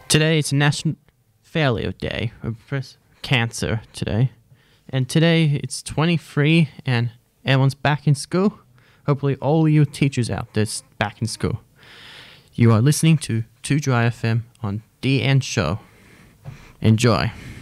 Today it's National Failure Day of Cancer today. And today it's 23 and everyone's back in school. Hopefully all you teachers out there's back in school. You are listening to 2 Dry FM on DN Show. Enjoy.